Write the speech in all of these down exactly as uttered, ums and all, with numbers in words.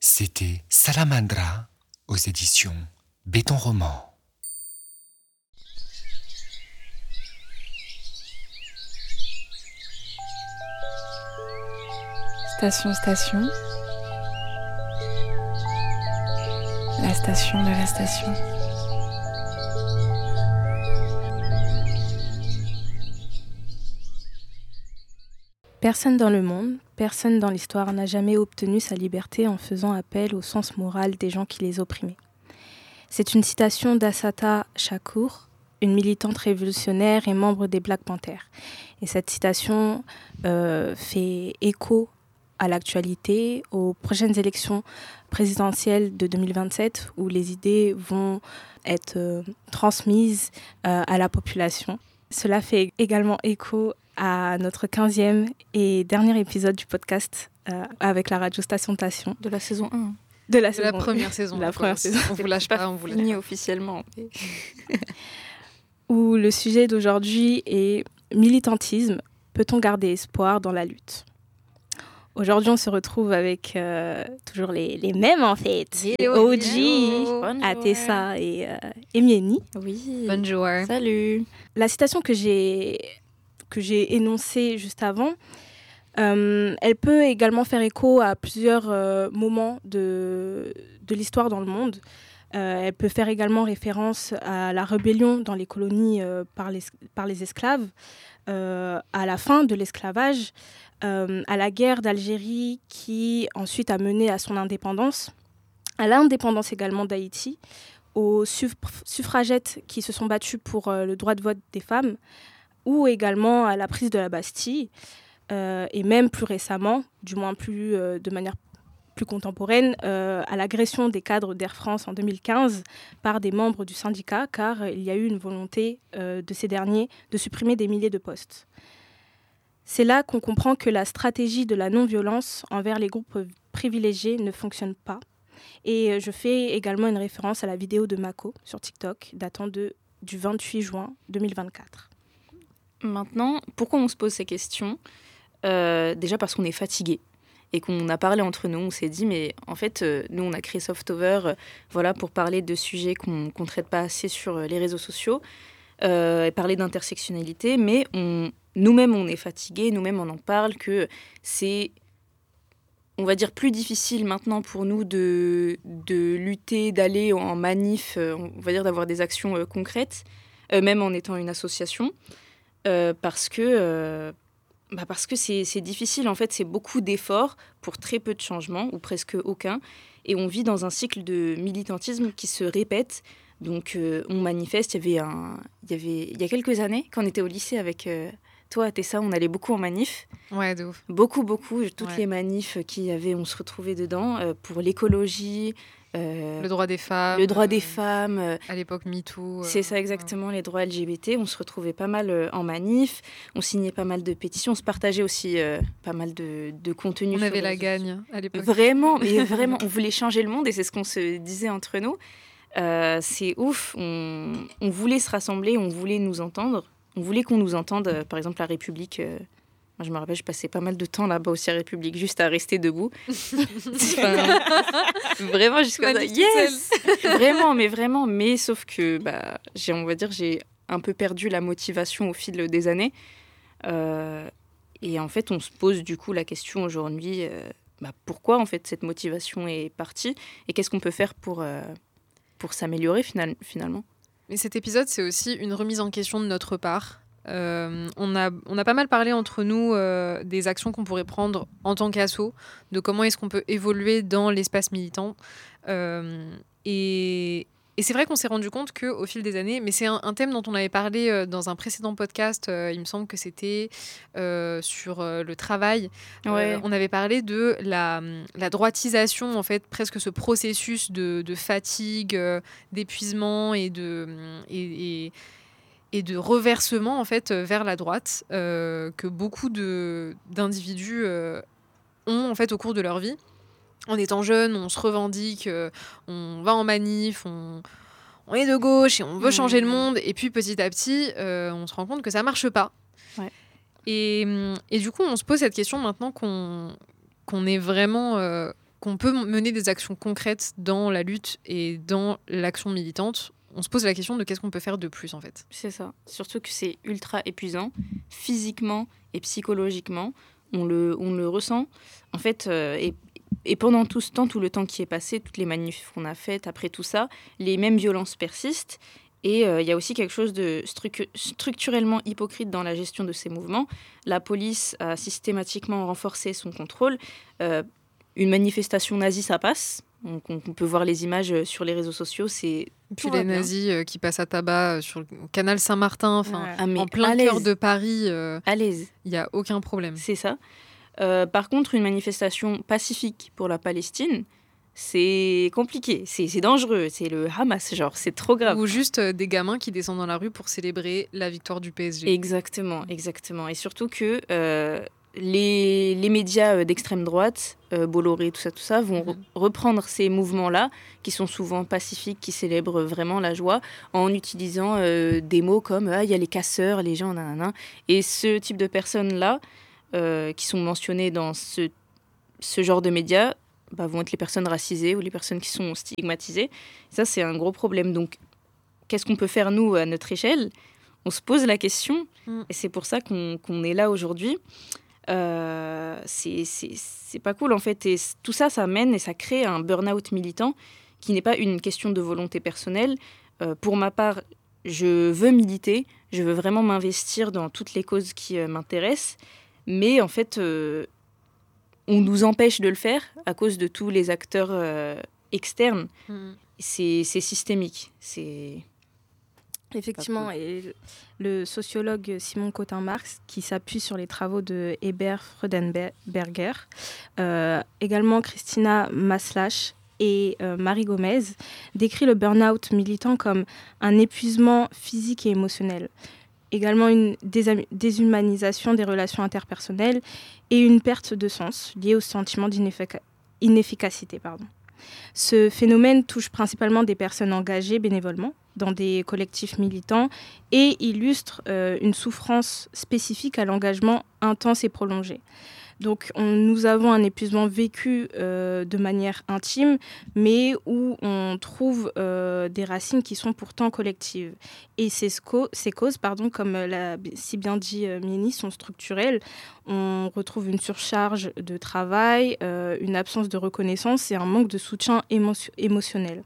C'était Salamandra aux éditions Béton Roman. Station, station. La station de la station. Personne dans le monde, personne dans l'histoire n'a jamais obtenu sa liberté en faisant appel au sens moral des gens qui les opprimaient. C'est une citation d'Assata Shakur, une militante révolutionnaire et membre des Black Panthers. Et cette citation euh, fait écho à l'actualité, aux prochaines élections présidentielles de deux mille vingt-sept, où les idées vont être euh, transmises euh, à la population. Cela fait également écho à notre quinzième et dernier épisode du podcast euh, avec la radio Station Tation. De la saison un. De la, de saison, la première saison. De la première saison. On vous lâche pas, on vous lâche Fini pas. officiellement. Mais... Où le sujet d'aujourd'hui est militantisme. Peut-on garder espoir dans la lutte ? Aujourd'hui, on se retrouve avec euh, toujours les, les mêmes, en fait. Hello, O G, hello. Atessa et, euh, et Mieni. Oui. Bonjour. Salut. La citation que j'ai, que j'ai énoncée juste avant, euh, elle peut également faire écho à plusieurs euh, moments de, de l'histoire dans le monde. Euh, elle peut faire également référence à la rébellion dans les colonies euh, par, les, par les esclaves, euh, à la fin de l'esclavage, euh, à la guerre d'Algérie qui ensuite a mené à son indépendance, à l'indépendance également d'Haïti, aux suff- suffragettes qui se sont battues pour euh, le droit de vote des femmes, ou également à la prise de la Bastille, euh, et même plus récemment, du moins plus, euh, de manière plus contemporaine, euh, à l'agression des cadres d'Air France en deux mille quinze par des membres du syndicat, car il y a eu une volonté euh, de ces derniers de supprimer des milliers de postes. C'est là qu'on comprend que la stratégie de la non-violence envers les groupes privilégiés ne fonctionne pas. Et je fais également une référence à la vidéo de Mako sur TikTok, datant de, du vingt-huit juin deux mille vingt-quatre. Maintenant, pourquoi on se pose ces questions ? euh, Déjà parce qu'on est fatigué. Et qu'on a parlé entre nous, on s'est dit, mais en fait, euh, nous, on a créé Softover euh, voilà, pour parler de sujets qu'on ne traite pas assez sur euh, les réseaux sociaux, euh, et parler d'intersectionnalité, mais on, nous-mêmes, on est fatigués, nous-mêmes, on en parle, que c'est, on va dire, plus difficile maintenant pour nous de, de lutter, d'aller en manif, euh, on va dire d'avoir des actions euh, concrètes, euh, même en étant une association, euh, parce que... Euh, Bah parce que c'est, c'est difficile, en fait, c'est beaucoup d'efforts pour très peu de changements, ou presque aucun. Et on vit dans un cycle de militantisme qui se répète. Donc, euh, on manifeste. Il y avait, un, il y avait il y a quelques années, quand on était au lycée avec euh, toi, Tessa, on allait beaucoup en manif. Ouais, de ouf. Beaucoup, beaucoup. Toutes Ouais. les manifs qu'il y avait, on se retrouvait dedans euh, pour l'écologie. Euh, Le droit des femmes. le droit des euh, femmes. Euh, À l'époque MeToo. euh, c'est ça exactement, les droits L G B T. On se retrouvait pas mal euh, en manif, on signait pas mal de pétitions, on se partageait aussi euh, pas mal de, de contenu. On sur avait les la réseaux gagne à l'époque. sociaux. Vraiment, mais vraiment, on voulait changer le monde et c'est ce qu'on se disait entre nous. Euh, c'est ouf, on, on voulait se rassembler, on voulait nous entendre, on voulait qu'on nous entende. euh, par exemple, la République... euh, Moi, je me rappelle, je passais pas mal de temps là-bas aussi à République, juste à rester debout. Enfin, vraiment, jusqu'à ça. Manif Yes. Vraiment, mais vraiment. Mais sauf que, bah, j'ai, on va dire, j'ai un peu perdu la motivation au fil des années. Euh, et en fait, on se pose du coup la question aujourd'hui, euh, bah, pourquoi en fait cette motivation est partie et qu'est-ce qu'on peut faire pour, euh, pour s'améliorer final- finalement. Mais cet épisode, c'est aussi une remise en question de notre part. Euh, on, a, on a pas mal parlé entre nous euh, des actions qu'on pourrait prendre en tant qu'asso, de comment est-ce qu'on peut évoluer dans l'espace militant. Euh, et, et c'est vrai qu'on s'est rendu compte qu'au fil des années, mais c'est un, un thème dont on avait parlé euh, dans un précédent podcast, euh, il me semble que c'était euh, sur euh, le travail. Ouais. Euh, on avait parlé de la, la droitisation, en fait, presque ce processus de, de fatigue, euh, d'épuisement et de... Et, et, et de reversement en fait vers la droite euh, que beaucoup de, d'individus euh, ont en fait au cours de leur vie. En étant jeune, on se revendique, euh, on va en manif, on, on est de gauche et on veut Mmh. changer le monde. Et puis petit à petit, euh, on se rend compte que ça marche pas. Ouais. Et, et du coup, on se pose cette question maintenant qu'on, qu'on est vraiment euh, qu'on peut mener des actions concrètes dans la lutte et dans l'action militante, on se pose la question de qu'est-ce qu'on peut faire de plus en fait. C'est ça. Surtout que c'est ultra épuisant, physiquement et psychologiquement. On le, on le ressent. En fait, euh, et, et pendant tout ce temps, tout le temps qui est passé, toutes les manifs qu'on a faites, après tout ça, les mêmes violences persistent. Et il euh, y a aussi quelque chose de stru- structurellement hypocrite dans la gestion de ces mouvements. La police a systématiquement renforcé son contrôle. Euh, une manifestation nazie, ça passe. Donc, on, on peut voir les images sur les réseaux sociaux. C'est Puis les nazis euh, qui passent à tabac sur le canal Saint-Martin, enfin, Ouais. Ah, mais en plein à cœur l'aise. de Paris, euh, à l'aise. il n'y a aucun problème. C'est ça. Euh, par contre, une manifestation pacifique pour la Palestine, c'est compliqué, c'est, c'est dangereux, c'est le Hamas, genre, c'est trop grave. Ou juste euh, des gamins qui descendent dans la rue pour célébrer la victoire du P S G. Exactement, exactement. Et surtout que euh, les, les médias euh, d'extrême droite, euh, Bolloré, tout ça, tout ça, vont re- Mhm. reprendre ces mouvements-là, qui sont souvent pacifiques, qui célèbrent vraiment la joie, en utilisant euh, des mots comme « ah, il y a les casseurs, les gens, nanana ». Et ce type de personnes-là, euh, qui sont mentionnées dans ce, ce genre de médias, bah, vont être les personnes racisées ou les personnes qui sont stigmatisées. Ça, c'est un gros problème. Donc, qu'est-ce qu'on peut faire, nous, à notre échelle ? On se pose la question, Mm. et c'est pour ça qu'on, qu'on est là aujourd'hui. Euh, c'est, c'est, c'est pas cool, en fait. Et c- tout ça, ça mène et ça crée un burn-out militant qui n'est pas une question de volonté personnelle. Euh, pour ma part, je veux militer, je veux vraiment m'investir dans toutes les causes qui euh, m'intéressent, mais en fait... euh, on nous empêche de le faire à cause de tous les acteurs euh, externes. Mhm. C'est, c'est systémique. C'est... Effectivement, et le sociologue Simon Cotin-Marx, qui s'appuie sur les travaux de Herbert Freudenberger, euh, également Christina Maslach et euh, Marie Gomez, décrit le burn-out militant comme un épuisement physique et émotionnel, également une désa- déshumanisation des relations interpersonnelles et une perte de sens liée au sentiment d'inefficacité. Pardon. Ce phénomène touche principalement des personnes engagées bénévolement dans des collectifs militants et illustre euh, une souffrance spécifique à l'engagement intense et prolongé. Donc on, nous avons un épuisement vécu euh, de manière intime, mais où on trouve euh, des racines qui sont pourtant collectives. Et ces, sco- ces causes, pardon, comme l'a si bien dit euh, Mieni, sont structurelles. On retrouve une surcharge de travail, euh, une absence de reconnaissance et un manque de soutien émo- émotionnel.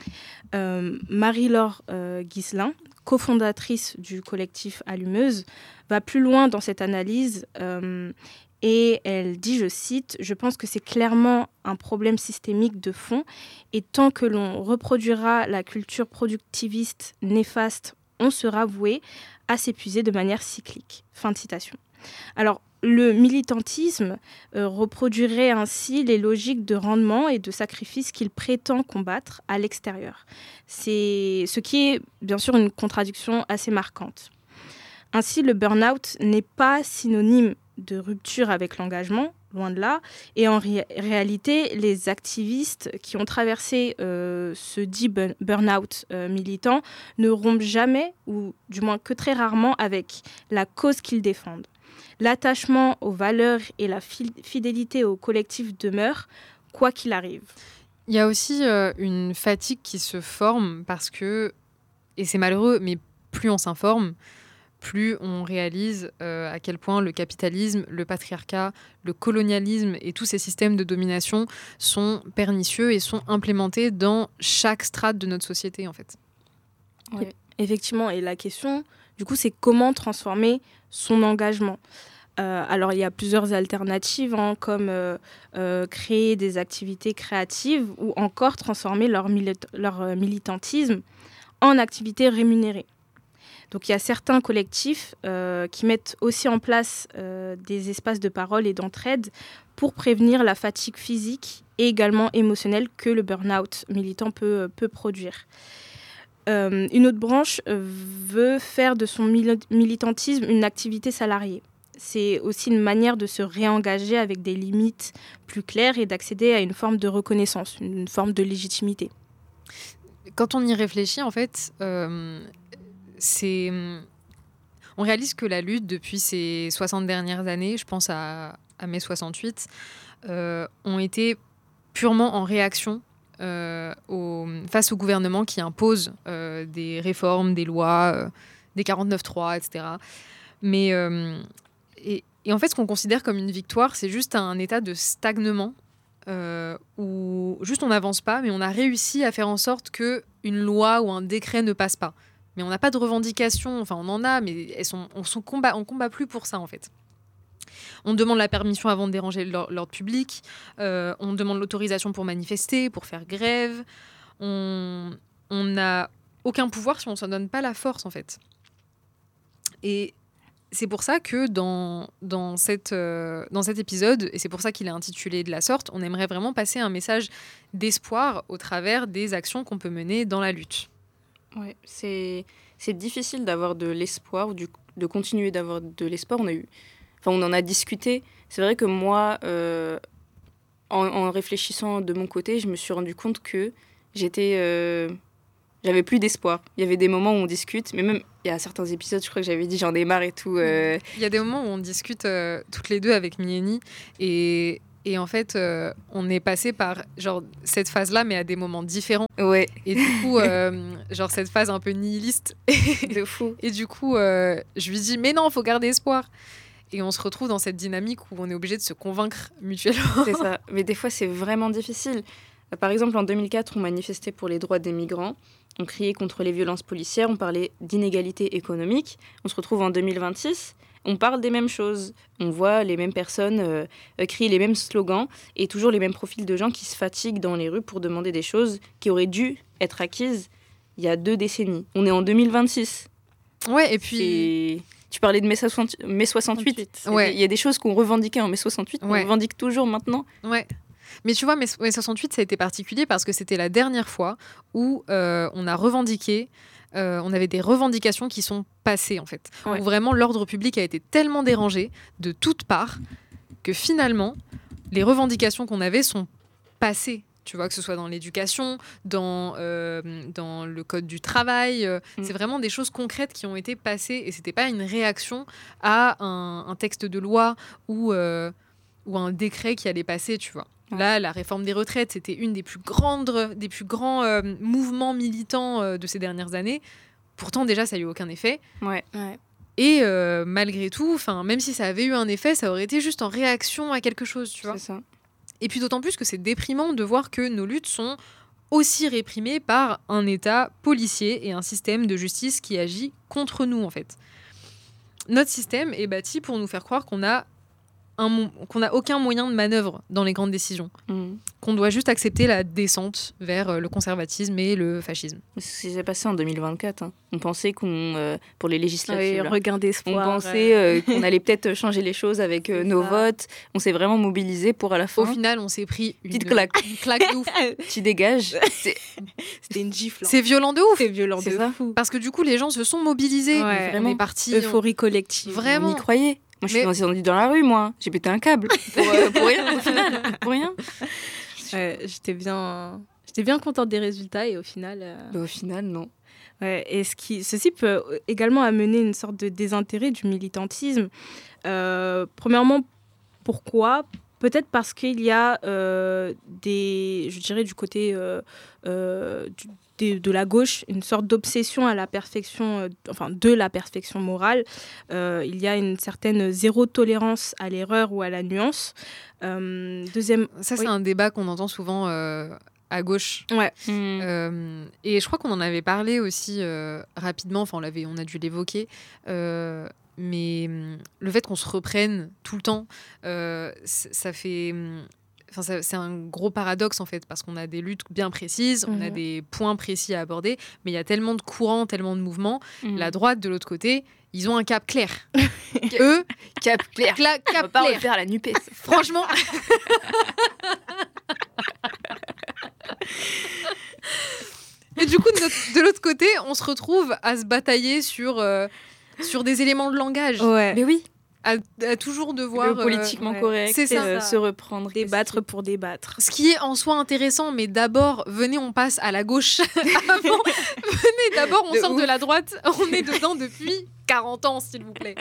Euh, Marie-Laure euh, Ghislain, cofondatrice du collectif Allumeuse, va plus loin dans cette analyse euh, et elle dit, je cite, « Je pense que c'est clairement un problème systémique de fond et tant que l'on reproduira la culture productiviste néfaste, on sera voué à s'épuiser de manière cyclique. » Fin de citation. Alors, le militantisme euh, reproduirait ainsi les logiques de rendement et de sacrifice qu'il prétend combattre à l'extérieur. C'est ce qui est bien sûr une contradiction assez marquante. Ainsi, le burn-out n'est pas synonyme de rupture avec l'engagement, loin de là. Et en ré- réalité, les activistes qui ont traversé euh, ce dit burn- burn-out euh, militant ne rompent jamais, ou du moins que très rarement, avec la cause qu'ils défendent. L'attachement aux valeurs et la fi- fidélité au collectif demeure, quoi qu'il arrive. Il y a aussi euh, une fatigue qui se forme parce que, et c'est malheureux, mais plus on s'informe, plus on réalise euh, à quel point le capitalisme, le patriarcat, le colonialisme et tous ces systèmes de domination sont pernicieux et sont implémentés dans chaque strate de notre société, en fait. Ouais. Effectivement, et la question, du coup, c'est comment transformer son engagement. Euh, alors, il y a plusieurs alternatives, hein, comme euh, euh, créer des activités créatives ou encore transformer leur, milit- leur euh, militantisme en activités rémunérées. Donc, il y a certains collectifs euh, qui mettent aussi en place euh, des espaces de parole et d'entraide pour prévenir la fatigue physique et également émotionnelle que le burn-out militant peut, peut produire. Euh, une autre branche euh, veut faire de son mili- militantisme une activité salariée. C'est aussi une manière de se réengager avec des limites plus claires et d'accéder à une forme de reconnaissance, une forme de légitimité. Quand on y réfléchit, en fait, euh, c'est... on réalise que la lutte depuis ces soixante dernières années, je pense à, à mai soixante-huit, euh, ont été purement en réaction euh, au, face au gouvernement qui impose euh, des réformes, des lois, euh, des quarante-neuf trois, et cetera. Mais, euh, et, et en fait, ce qu'on considère comme une victoire, c'est juste un état de stagnement euh, où juste on n'avance pas, mais on a réussi à faire en sorte qu'une loi ou un décret ne passe pas. Mais on n'a pas de revendications, enfin on en a, mais elles sont, on ne combat, on combat plus pour ça en fait. On demande la permission avant de déranger l'ordre public, euh, on demande l'autorisation pour manifester, pour faire grève. On n'a aucun pouvoir si on ne s'en donne pas la force en fait. Et c'est pour ça que dans, dans, cette, euh, dans cet épisode, et c'est pour ça qu'il est intitulé de la sorte, on aimerait vraiment passer un message d'espoir au travers des actions qu'on peut mener dans la lutte. Ouais, c'est, c'est difficile d'avoir de l'espoir, ou du, de continuer d'avoir de l'espoir. On a eu, enfin, on en a discuté. C'est vrai que moi, euh, en, en réfléchissant de mon côté, je me suis rendu compte que j'étais... Euh, J'avais plus d'espoir. Il y avait des moments où on discute, mais même il y a certains épisodes, je crois que j'avais dit j'en ai marre et tout. Euh... Il y a des moments où on discute euh, toutes les deux avec Mieni et, et en fait euh, on est passé par genre cette phase-là, mais à des moments différents. Ouais. Et du coup, euh, genre cette phase un peu nihiliste. De fou. Et du coup, euh, je lui dis mais non, faut garder espoir. Et on se retrouve dans cette dynamique où on est obligé de se convaincre mutuellement. C'est ça. Mais des fois, c'est vraiment difficile. Par exemple, en deux mille quatre, on manifestait pour les droits des migrants. On criait contre les violences policières, on parlait d'inégalité économique. On se retrouve en deux mille vingt-six, on parle des mêmes choses. On voit les mêmes personnes euh, crier les mêmes slogans et toujours les mêmes profils de gens qui se fatiguent dans les rues pour demander des choses qui auraient dû être acquises il y a deux décennies. On est en deux mille vingt-six. Ouais, et puis... Et tu parlais de mai soixante-huit. Ouais. Il y a des choses qu'on revendiquait en mai soixante-huit, qu'on ouais. revendique toujours maintenant. Ouais. Mais tu vois, mai soixante-huit, ça a été particulier parce que c'était la dernière fois où euh, on a revendiqué, euh, on avait des revendications qui sont passées, en fait. Ouais. Où vraiment, l'ordre public a été tellement dérangé de toutes parts que finalement, les revendications qu'on avait sont passées. Tu vois, que ce soit dans l'éducation, dans, euh, dans le code du travail. Euh, mmh. C'est vraiment des choses concrètes qui ont été passées. Et ce n'était pas une réaction à un, un texte de loi ou, euh, ou un décret qui allait passer, tu vois. Ouais. Là, la réforme des retraites, c'était une des plus grandes, des plus grands euh, mouvements militants euh, de ces dernières années. Pourtant, déjà, ça n'a eu aucun effet. Ouais. Ouais. Et euh, malgré tout, même si ça avait eu un effet, ça aurait été juste en réaction à quelque chose, tu vois. C'est ça. Et puis d'autant plus que c'est déprimant de voir que nos luttes sont aussi réprimées par un État policier et un système de justice qui agit contre nous, en fait. Notre système est bâti pour nous faire croire qu'on a Un, qu'on n'a aucun moyen de manœuvre dans les grandes décisions, mmh. qu'on doit juste accepter la descente vers le conservatisme et le fascisme. C'est ce qui s'est passé en deux mille vingt-quatre. Hein. On pensait qu'on, euh, pour les législatives, oui, regain d'espoir. On pensait euh, qu'on allait peut-être changer les choses avec euh, nos ça. votes. On s'est vraiment mobilisé pour à la fin. Au final, on s'est pris une petite claque, une claque de ouf. Tu dégages. C'est... C'était une gifle. Hein. C'est violent de ouf. C'est violent c'est de ça. fou. Parce que du coup, les gens se sont mobilisés. Ouais, vraiment. On est partis. Euphorie collective. Vraiment. On y croyait. Moi, je suis descendue dans la rue, moi. J'ai pété un câble. Pour, euh, pour rien, au final. Pour rien. Ouais, j'étais bien... J'étais bien contente des résultats et au final... Euh... Bah, au final, non. Ouais, et ce qui... Ceci peut également amener une sorte de désintérêt du militantisme. Euh, premièrement, pourquoi ? Peut-être parce qu'il y a euh, des... Je dirais du côté... Euh, euh, du, De, de la gauche, une sorte d'obsession à la perfection, euh, enfin de la perfection morale. Euh, il y a une certaine zéro tolérance à l'erreur ou à la nuance. Euh, deuxième, ça oui. c'est un débat qu'on entend souvent euh, à gauche. Ouais. Mmh. Euh, et je crois qu'on en avait parlé aussi euh, rapidement. Enfin, on l'avait, on a dû l'évoquer. Euh, mais le fait qu'on se reprenne tout le temps, euh, ça fait. Enfin, ça, c'est un gros paradoxe en fait, parce qu'on a des luttes bien précises, mmh. on a des points précis à aborder, mais il y a tellement de courants, tellement de mouvements. Mmh. La droite, de l'autre côté, ils ont un cap clair. Eux, cap clair. Cla- cap on va pas clair. refaire la NUPES. Franchement. Et du coup, de, notre, de l'autre côté, on se retrouve à se batailler sur, euh, sur des éléments de langage. Ouais. Mais oui. À, à toujours devoir... Le politiquement euh, correct, c'est ça. Euh, se reprendre. Débattre pour débattre. Ce qui est en soi intéressant, mais d'abord, venez, on passe à la gauche. Avant, venez, d'abord, on de sort ouf. de la droite. On est dedans depuis quarante ans, s'il vous plaît.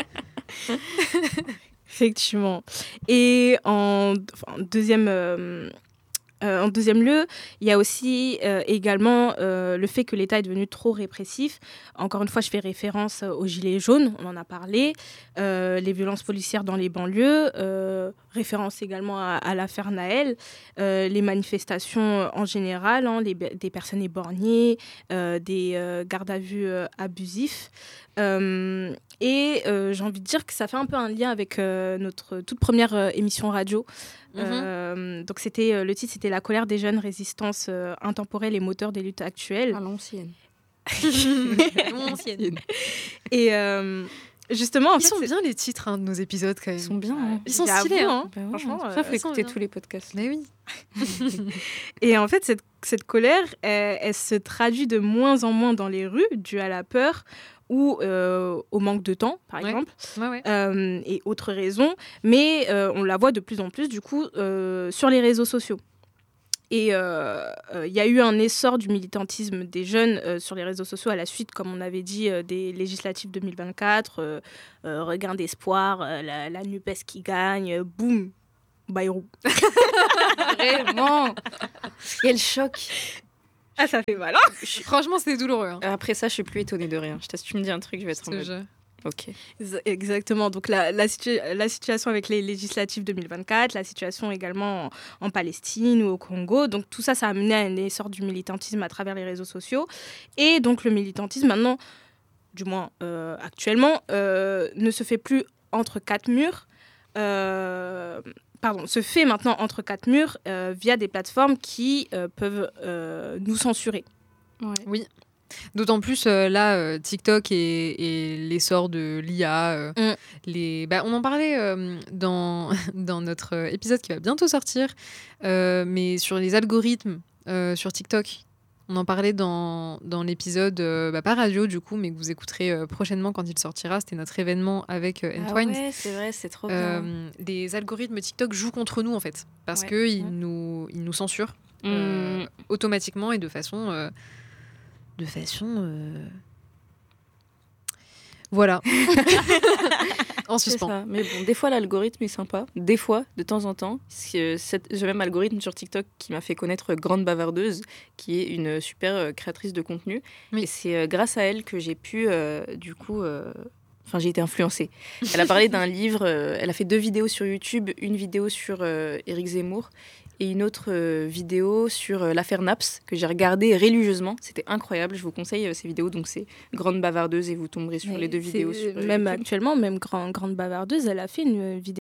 Effectivement. Et en enfin, deuxième... Euh, Euh, en deuxième lieu, il y a aussi euh, également euh, le fait que l'État est devenu trop répressif. Encore une fois, je fais référence aux gilets jaunes, on en a parlé, euh, les violences policières dans les banlieues, euh, référence également à, à l'affaire Naël, euh, les manifestations en général, hein, les, des personnes éborgnées, euh, des euh, gardes à vue euh, abusifs. Euh, et euh, j'ai envie de dire que ça fait un peu un lien avec euh, notre toute première euh, émission radio. Mmh. Euh, donc c'était, euh, le titre, c'était « La colère des jeunes, résistance euh, intemporelle et moteur des luttes actuelles ». À l'ancienne. l'ancienne. Et euh, justement, en Ils fait, sont c'est... bien les titres hein, de nos épisodes quand même. Ils sont bien. Hein. Ils sont J'avoue, stylés. Hein. Hein. Bah ouais, Franchement, ça, faut euh, écouter bien. tous les podcasts. Mais oui. Et en fait, cette, cette colère, elle, elle se traduit de moins en moins dans les rues, due à la peur ou euh, au manque de temps, par Ouais. exemple, Ouais, ouais. euh, et autres raisons. Mais euh, on la voit de plus en plus, du coup, euh, sur les réseaux sociaux. Et il euh, euh, y a eu un essor du militantisme des jeunes euh, sur les réseaux sociaux à la suite, comme on avait dit, euh, des législatives deux mille vingt-quatre, euh, euh, regain d'espoir, euh, la, la NUPES qui gagne, euh, boum, Bayrou. Vraiment. Quel choc. Ah, ça fait mal, hein. Franchement, c'était douloureux. Hein. Après ça, je suis plus étonnée de rien. Je t'assure, tu me dis un truc, je vais être en Ce mode... jeu. Ok. Exactement. Donc la, la, situ- la situation avec les législatives deux mille vingt-quatre, la situation également en, en Palestine ou au Congo. Donc tout ça, ça a amené à une essor du militantisme à travers les réseaux sociaux. Et donc le militantisme maintenant, du moins euh, actuellement, euh, ne se fait plus entre quatre murs. Euh, pardon, se fait maintenant entre quatre murs euh, via des plateformes qui euh, peuvent euh, nous censurer. Ouais. Oui. D'autant plus euh, là, euh, TikTok et, et l'essor de l'I A. Euh, Mm. les... bah, on en parlait euh, dans, dans notre épisode qui va bientôt sortir, euh, mais sur les algorithmes euh, sur TikTok. On en parlait dans, dans l'épisode, euh, bah, pas radio du coup, mais que vous écouterez euh, prochainement quand il sortira. C'était notre événement avec euh, Ah Entwine. ouais, c'est vrai, c'est trop bien. Euh, les algorithmes TikTok jouent contre nous en fait, parce Ouais. qu'ils Ouais. nous, ils nous censurent Mmh. euh, automatiquement et de façon... euh, de façon... euh, Voilà. En C'est suspens. ça. Mais bon, des fois, l'algorithme est sympa. Des fois, de temps en temps. C'est, cette- J'ai même algorithme sur TikTok qui m'a fait connaître Grande Bavardeuse, qui est une super euh, créatrice de contenu. Oui. Et c'est euh, grâce à elle que j'ai pu, euh, du coup... euh, Enfin, j'ai été influencée. Elle a parlé d'un livre, euh, elle a fait deux vidéos sur YouTube, une vidéo sur euh, Éric Zemmour et une autre euh, vidéo sur euh, l'affaire Naps, que j'ai regardée religieusement. C'était incroyable, je vous conseille euh, ces vidéos. Donc c'est Grande Bavardeuse et vous tomberez sur Mais les deux c'est- vidéos sur euh, Même YouTube. actuellement, même Grand- Grande Bavardeuse, elle a fait une vidéo